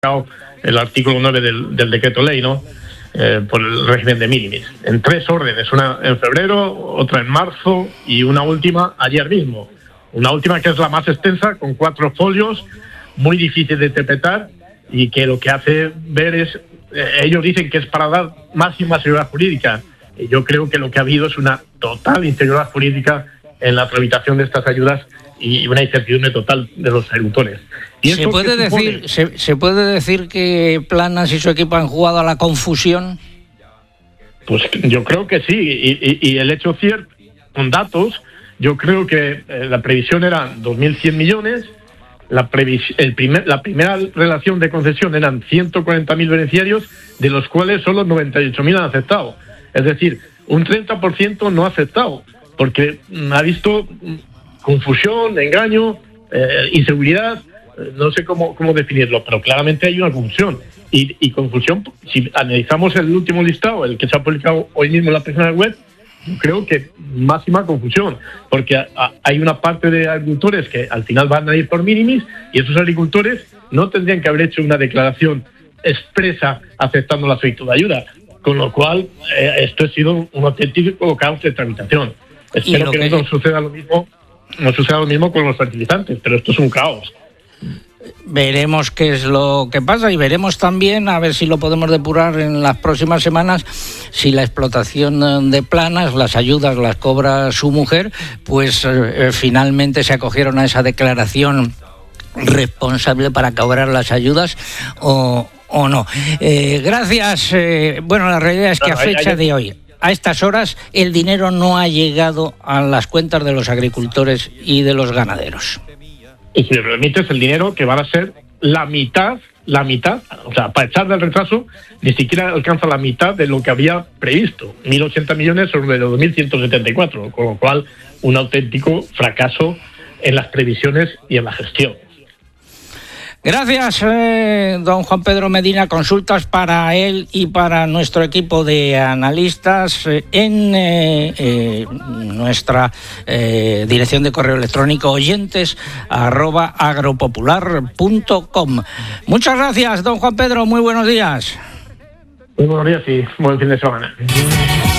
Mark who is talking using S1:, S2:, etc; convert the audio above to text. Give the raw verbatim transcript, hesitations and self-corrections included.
S1: el artículo nueve del, del decreto ley, ¿no? Eh, por el régimen de minimis, en tres órdenes, una en febrero, otra en marzo y una última ayer mismo. Una última que es la más extensa, con cuatro folios, muy difícil de interpretar y que lo que hace ver es, eh, ellos dicen que es para dar máxima seguridad jurídica. Y yo creo que lo que ha habido es una total inseguridad jurídica en la tramitación de estas ayudas y una incertidumbre total de los agricultores. ¿Y
S2: ¿Se puede decir, se, se puede decir que Planas y su equipo han jugado a la confusión?
S1: Pues yo creo que sí, y, y, y el hecho cierto, con datos, yo creo que eh, la previsión era dos mil cien millones, la, previs- el primer, la primera relación de concesión eran ciento cuarenta mil beneficiarios, de los cuales solo noventa y ocho mil han aceptado. Es decir, un treinta por ciento no ha aceptado, porque mm, ha visto mm, confusión, engaño, eh, inseguridad, eh, no sé cómo, cómo definirlo, pero claramente hay una confusión. Y, y confusión, si analizamos el último listado, el que se ha publicado hoy mismo en la página web, yo creo que máxima confusión, porque a, a, hay una parte de agricultores que al final van a ir por minimis y esos agricultores no tendrían que haber hecho una declaración expresa aceptando la solicitud de ayuda, con lo cual eh, esto ha sido un, un auténtico caos de tramitación. Espero que, que no suceda lo mismo, no suceda lo mismo con los fertilizantes, pero esto es un caos.
S2: Veremos qué es lo que pasa y veremos también, a ver si lo podemos depurar en las próximas semanas, si la explotación de Planas, las ayudas las cobra su mujer, pues eh, finalmente se acogieron a esa declaración responsable para cobrar las ayudas o, o no. Eh, gracias. Eh, bueno, la realidad es que a fecha de hoy, a estas horas, el dinero no ha llegado a las cuentas de los agricultores y de los ganaderos.
S1: Y si me permites, el dinero que van a ser la mitad, la mitad, o sea, para echar del retraso, ni siquiera alcanza la mitad de lo que había previsto, mil ochenta millones sobre los dos mil ciento setenta y cuatro, con lo cual un auténtico fracaso en las previsiones y en la gestión.
S2: Gracias, eh, don Juan Pedro Medina. Consultas para él y para nuestro equipo de analistas eh, en eh, eh, nuestra eh, dirección de correo electrónico oyentes arroba agropopular punto com. Muchas gracias, don Juan Pedro. Muy buenos días.
S1: Muy buenos días y buen fin de semana.